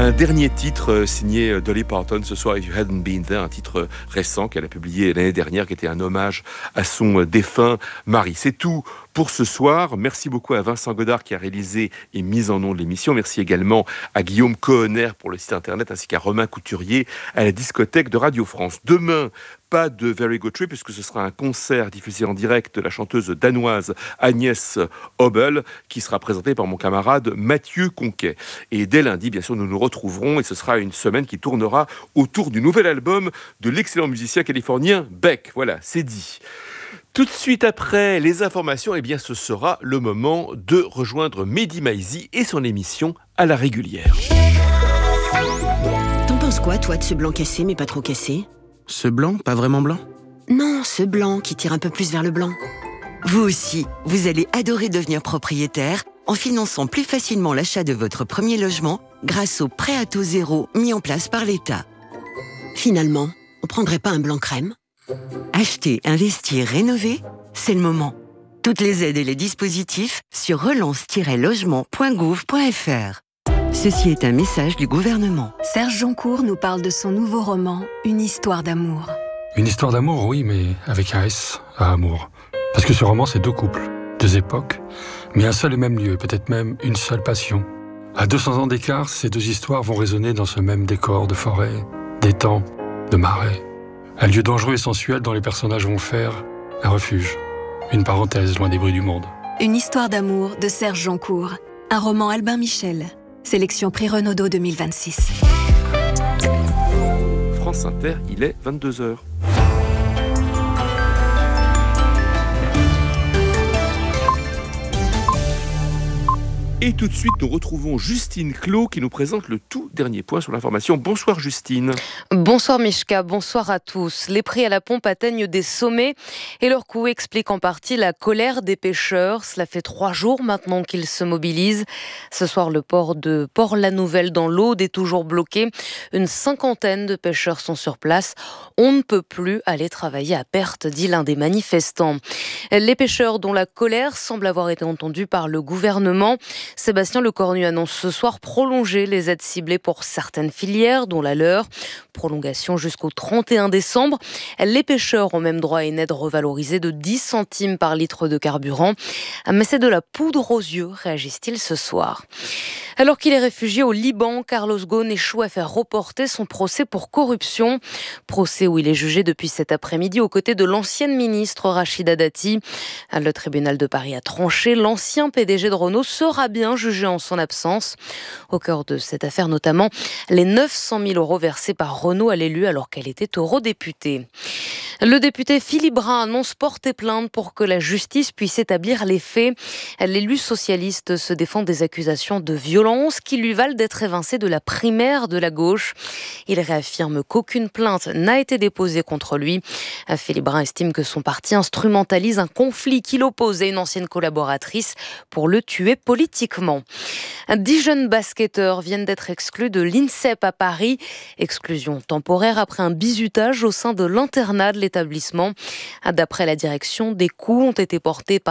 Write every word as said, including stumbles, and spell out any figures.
Un dernier titre signé Dolly Parton ce soir, If You Hadn't Been There, un titre récent qu'elle a publié l'année dernière, qui était un hommage à son défunt mari. C'est tout pour ce soir. Merci beaucoup à Vincent Godard qui a réalisé et mis en ondes l'émission. Merci également à Guillaume Cohenner pour le site internet, ainsi qu'à Romain Couturier à la discothèque de Radio France. Demain, pas de Very Good Trip, puisque ce sera un concert diffusé en direct de la chanteuse danoise Agnès Obel, qui sera présenté par mon camarade Mathieu Conquet. Et dès lundi, bien sûr, nous nous retrouverons, et ce sera une semaine qui tournera autour du nouvel album de l'excellent musicien californien Beck. Voilà, c'est dit. Tout de suite après les informations, eh bien, ce sera le moment de rejoindre Mehdi Maizi et son émission À la régulière. T'en penses quoi, toi, de ce blanc cassé, mais pas trop cassé ? Ce blanc, pas vraiment blanc ? Non, ce blanc qui tire un peu plus vers le blanc. Vous aussi, vous allez adorer devenir propriétaire en finançant plus facilement l'achat de votre premier logement grâce au prêt à taux zéro mis en place par l'État. Finalement, on prendrait pas un blanc crème ? Acheter, investir, rénover, c'est le moment. Toutes les aides et les dispositifs sur relance tiret logement point gouv point f r. Ceci est un message du gouvernement. Serge Joncour nous parle de son nouveau roman, Une histoire d'amour. Une histoire d'amour, oui, mais avec un S à amour. Parce que ce roman, c'est deux couples, deux époques, mais un seul et même lieu, peut-être même une seule passion. À deux cents ans d'écart, ces deux histoires vont résonner dans ce même décor de forêt, d'étang, de marais. Un lieu dangereux et sensuel dont les personnages vont faire un refuge, une parenthèse loin des bruits du monde. Une histoire d'amour de Serge Joncour, un roman Albin Michel. Sélection Prix Renaudot deux mille vingt-six. France Inter, il est vingt-deux heures. Et tout de suite, nous retrouvons Justine Clos qui nous présente le tout dernier point sur l'information. Bonsoir Justine. Bonsoir Mishka, bonsoir à tous. Les prix à la pompe atteignent des sommets et leur coût explique en partie la colère des pêcheurs. Cela fait trois jours maintenant qu'ils se mobilisent. Ce soir, le port de Port-la-Nouvelle dans l'Aude est toujours bloqué. Une cinquantaine de pêcheurs sont sur place. On ne peut plus aller travailler à perte, dit l'un des manifestants. Les pêcheurs dont la colère semble avoir été entendue par le gouvernement. Sébastien Lecornu annonce ce soir prolonger les aides ciblées pour certaines filières, dont la leur. Prolongation jusqu'au trente et un décembre. Les pêcheurs ont même droit à une aide revalorisée de dix centimes par litre de carburant. Mais c'est de la poudre aux yeux, réagissent-ils ce soir. Alors qu'il est réfugié au Liban, Carlos Ghosn échoue à faire reporter son procès pour corruption. Procès où il est jugé depuis cet après-midi aux côtés de l'ancienne ministre Rachida Dati. Le tribunal de Paris a tranché. L'ancien P D G de Renault sera bien jugé en son absence. Au cœur de cette affaire notamment, les neuf cent mille euros versés par Renault à l'élu alors qu'elle était eurodéputée. Le député Philippe Brun annonce porter plainte pour que la justice puisse établir les faits. L'élu socialiste se défend des accusations de violence qui lui valent d'être évincé de la primaire de la gauche. Il réaffirme qu'aucune plainte n'a été déposée contre lui. Philippe Brun estime que son parti instrumentalise un conflit qui l'oppose à une ancienne collaboratrice pour le tuer politiquement. Dix jeunes basketteurs viennent d'être exclus de l'INSEP à Paris. Exclusion temporaire après un bizutage au sein de l'internat de l'établissement. D'après la direction, des coups ont été portés par